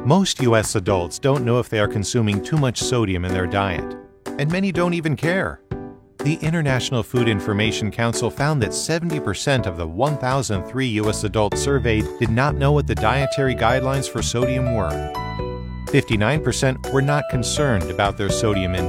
Most U.S. adults don't know if they are consuming too much sodium in their diet, and many don't even care. The International Food Information Council found that 70% of the 1,003 U.S. adults surveyed did not know what the dietary guidelines for sodium were. 59% were not concerned about their sodium intake.